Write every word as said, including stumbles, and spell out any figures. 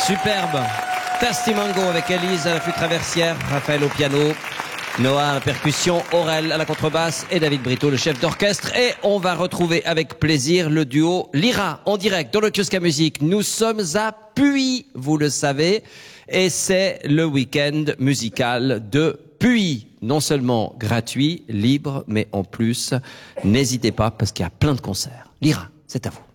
Superbe. Testimango avec Élise à la flûte traversière, Raphaël au piano, Noah à la percussion, Aurel à la contrebasse et David Brito, le chef d'orchestre. Et on va retrouver avec plaisir le duo Lyra en direct dans le kiosque à musique. Nous sommes à Puy, vous le savez, et c'est le week-end musical de Puy. Non seulement gratuit, libre, mais en plus, n'hésitez pas parce qu'il y a plein de concerts. Lyra, c'est à vous.